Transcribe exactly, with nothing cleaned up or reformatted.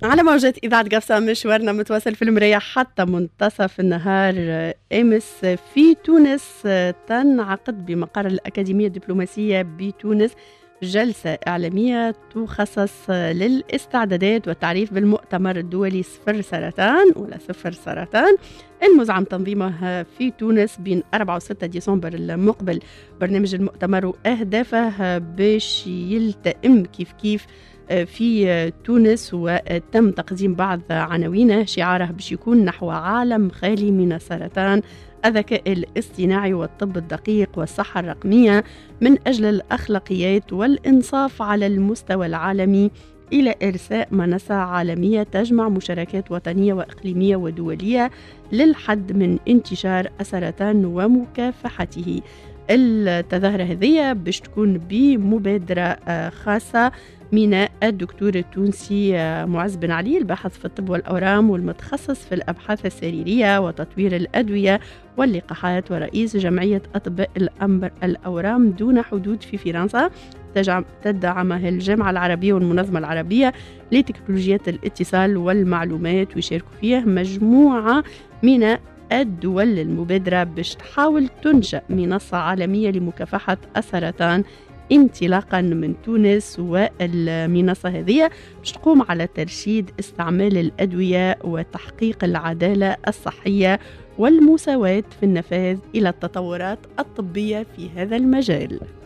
على موجات إذاعة قفصة مشوارنا متواصل في المراية حتى منتصف النهار. أمس في تونس تنعقد بمقر الأكاديمية الدبلوماسية بتونس جلسة إعلامية تخصص للاستعدادات والتعريف بالمؤتمر الدولي صفر سرطان ولا صفر سرطان المزعم تنظيمه في تونس بين أربعة وستة ديسمبر المقبل. برنامج المؤتمر وأهدافه باش يلتئم كيف كيف في تونس، وتم تقديم بعض عناوينه شعاره باش يكون نحو عالم خالي من السرطان، الذكاء الاصطناعي والطب الدقيق والصحة الرقمية من أجل الأخلاقيات والإنصاف على المستوى العالمي، إلى إرساء منصة عالمية تجمع مشاركات وطنية وإقليمية ودولية للحد من انتشار السرطان ومكافحته. التظاهرة هذه باش تكون بمبادرة خاصة من الدكتور التونسي معز بن علي الباحث في الطب والأورام والمتخصص في الأبحاث السريرية وتطوير الأدوية واللقاحات ورئيس جمعية أطباء الأورام دون حدود في فرنسا. تدعمه الجامعة العربية والمنظمة العربية لتكنولوجيات الاتصال والمعلومات، ويشارك فيه مجموعة من الدول. المبادرة باش تحاول تنشأ منصة عالمية لمكافحة السرطان انطلاقا من تونس، والمنصة هذه باش تقوم على ترشيد استعمال الأدوية وتحقيق العدالة الصحية والمساواة في النفاذ إلى التطورات الطبية في هذا المجال.